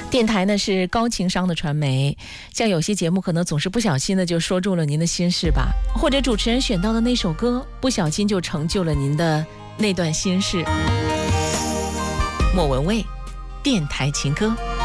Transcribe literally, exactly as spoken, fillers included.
电台呢是高情商的传媒，像有些节目可能总是不小心的就说中了您的心事吧，或者主持人选到的那首歌不小心就成就了您的那段心事。莫文蔚，电台情歌。